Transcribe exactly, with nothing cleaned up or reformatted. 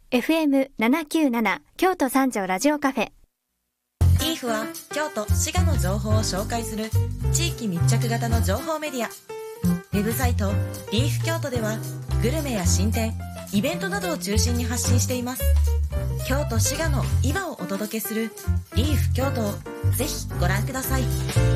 エフエムななきゅうなな 京都三条ラジオカフェ。 リーフは京都、滋賀の情報を紹介する地域密着型の情報メディア。ウェブサイトリーフ京都ではグルメや新店、イベントなどを中心に発信しています。京都、滋賀の今をお届けするリーフ京都をぜひご覧ください。